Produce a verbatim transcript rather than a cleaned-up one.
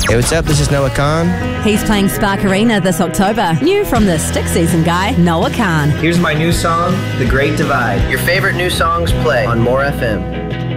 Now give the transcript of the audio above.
Hey, what's up? This is Noah Khan. He's playing Spark Arena this October. New from the Stick Season guy, Noah Khan. Here's my new song, The Great Divide. Your favorite new songs play on More F M.